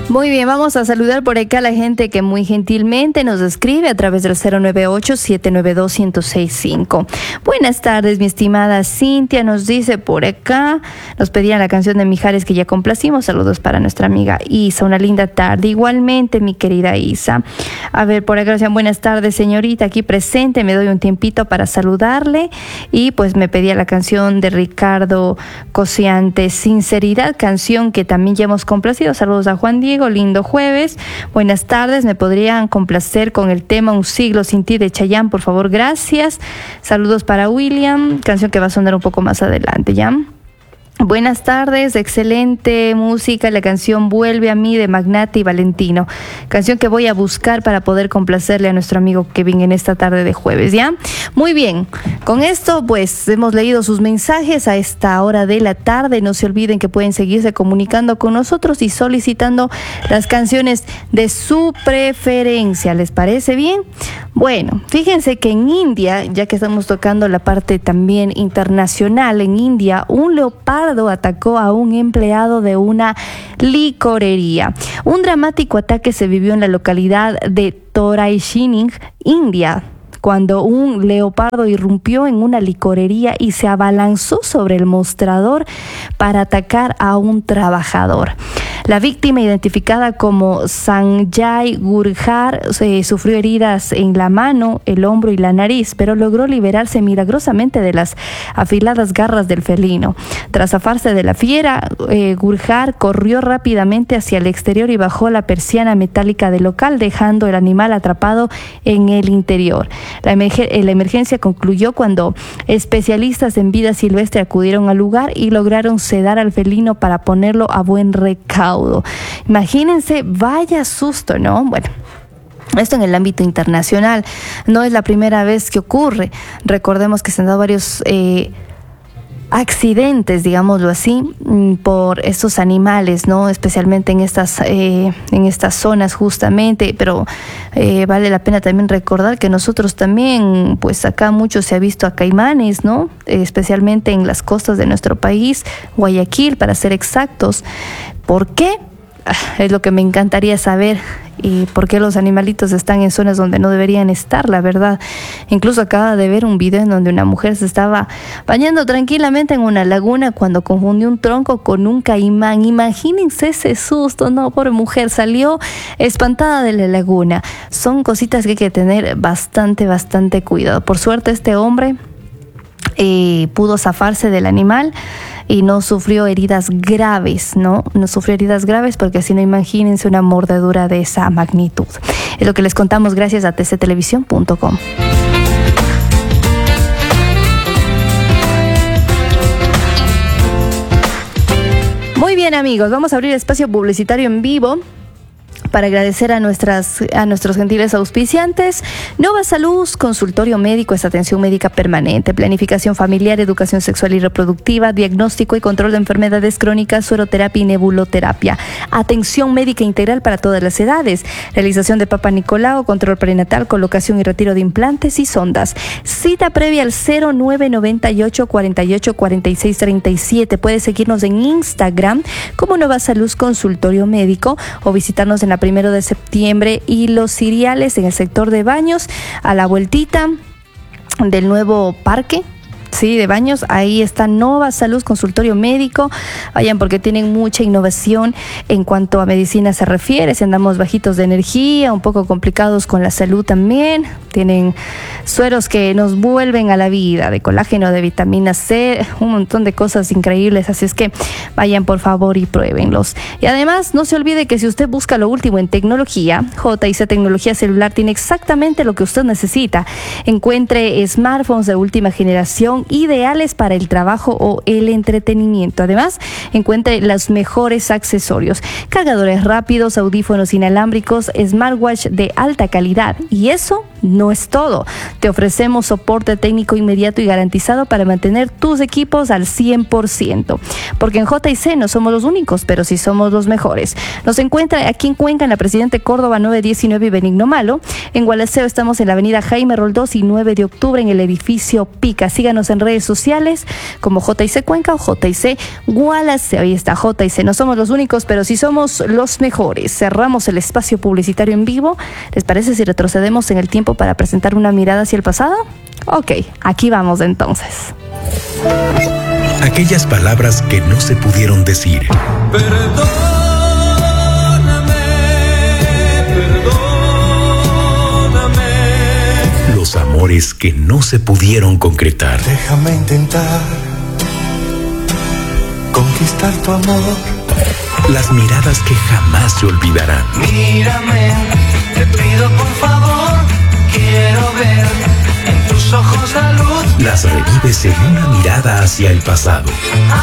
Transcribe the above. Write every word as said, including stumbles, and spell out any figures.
Muy bien, vamos a saludar por acá a la gente que muy gentilmente nos escribe a través del cero nueve ocho, siete nueve dos, uno cero seis cinco. Buenas tardes, mi estimada Cintia, nos dice por acá, nos pedían la canción de Mijares que ya complacimos. Saludos para nuestra amiga Isa, una linda tarde. Igualmente, mi querida Isa. A ver, por acá decían, buenas tardes, señorita, aquí presente, me doy un tiempito para saludarle. Y pues me pedía la canción de Ricardo Cosiante, Sinceridad, canción que también ya hemos complacido. Saludos a Juan Diego. Lindo jueves, buenas tardes, me podrían complacer con el tema Un siglo sin ti de Chayanne, por favor, gracias. Saludos para William, canción que va a sonar un poco más adelante, ¿ya? Buenas tardes, excelente música, la canción Vuelve a mí de Magnate y Valentino, canción que voy a buscar para poder complacerle a nuestro amigo Kevin en esta tarde de jueves, ¿ya? Muy bien, con esto pues hemos leído sus mensajes a esta hora de la tarde. No se olviden que pueden seguirse comunicando con nosotros y solicitando las canciones de su preferencia, ¿les parece bien? Bueno, fíjense que en India, ya que estamos tocando la parte también internacional, en India un leopardo atacó a un empleado de una licorería. Un dramático ataque se vivió en la localidad de Toraichining, India, cuando un leopardo irrumpió en una licorería y se abalanzó sobre el mostrador para atacar a un trabajador. La víctima, identificada como Sanjay Gurjar, eh, sufrió heridas en la mano, el hombro y la nariz, pero logró liberarse milagrosamente de las afiladas garras del felino. Tras zafarse de la fiera, eh, Gurjar corrió rápidamente hacia el exterior y bajó la persiana metálica del local, dejando el animal atrapado en el interior. La, emerg- la emergencia concluyó cuando especialistas en vida silvestre acudieron al lugar y lograron sedar al felino para ponerlo a buen recaudo. Imagínense, vaya susto, ¿no? Bueno, esto en el ámbito internacional no es la primera vez que ocurre. Recordemos que se han dado varios eh, accidentes, digámoslo así, por estos animales, ¿no? Especialmente en estas eh, en estas zonas justamente, pero eh, vale la pena también recordar que nosotros también, pues acá mucho se ha visto a caimanes, ¿no? Eh, especialmente en las costas de nuestro país, Guayaquil, para ser exactos. ¿Por qué? Es lo que me encantaría saber. Y por qué los animalitos están en zonas donde no deberían estar, la verdad. Incluso acaba de ver un video en donde una mujer se estaba bañando tranquilamente en una laguna cuando confundió un tronco con un caimán. Imagínense ese susto, no, pobre mujer, salió espantada de la laguna. Son cositas que hay que tener bastante, bastante cuidado. Por suerte este hombre eh, pudo zafarse del animal y no sufrió heridas graves, ¿no? No sufrió heridas graves porque si no, imagínense una mordedura de esa magnitud. Es lo que les contamos gracias a t c televisión punto com. Muy bien, amigos, vamos a abrir espacio publicitario en vivo para agradecer a nuestras a nuestros gentiles auspiciantes. Nova Salud, consultorio médico, es atención médica permanente, planificación familiar, educación sexual y reproductiva, diagnóstico y control de enfermedades crónicas, sueroterapia y nebuloterapia, atención médica integral para todas las edades, realización de Papa Nicolau, control prenatal, colocación y retiro de implantes y sondas. Cita previa al cero nueve noventa y ocho, cuarenta y ocho, cuarenta y seis, treinta y siete. Puedes seguirnos en Instagram como Nova Salud Consultorio Médico o visitarnos en la primero de septiembre y Los Ciriales en el sector de Baños, a la vueltita del nuevo parque, sí, de Baños. Ahí está Nova Salud Consultorio Médico. Vayan porque tienen mucha innovación en cuanto a medicina se refiere. Si andamos bajitos de energía, un poco complicados con la salud también, tienen sueros que nos vuelven a la vida, de colágeno, de vitamina C, un montón de cosas increíbles. Así es que vayan por favor y pruébenlos. Y además no se olvide que si usted busca lo último en tecnología, J y C Tecnología Celular tiene exactamente lo que usted necesita. Encuentre smartphones de última generación ideales para el trabajo o el entretenimiento. Además, encuentre los mejores accesorios: cargadores rápidos, audífonos inalámbricos, smartwatch de alta calidad. Y eso no es todo. Te ofrecemos soporte técnico inmediato y garantizado para mantener tus equipos al cien por ciento. Porque en J y C no somos los únicos, pero sí somos los mejores. Nos encuentra aquí en Cuenca, en la Presidente Córdoba nueve diecinueve y Benigno Malo. En Gualaceo estamos en la avenida Jaime Roldós y nueve de octubre en el edificio Pica. Síganos en redes sociales como J y C Cuenca o J y C Gualaceo. Ahí está J y C. No somos los únicos, pero sí somos los mejores. Cerramos el espacio publicitario en vivo. ¿Les parece si retrocedemos en el tiempo para presentar una mirada hacia el pasado? Ok, aquí vamos entonces. Aquellas palabras que no se pudieron decir. Perdóname, perdóname. Los amores que no se pudieron concretar. Déjame intentar conquistar tu amor. Las miradas que jamás se olvidarán. Mírame, te pido por favor, quiero ver en tus ojos la luz. Las revives en una mirada hacia el pasado.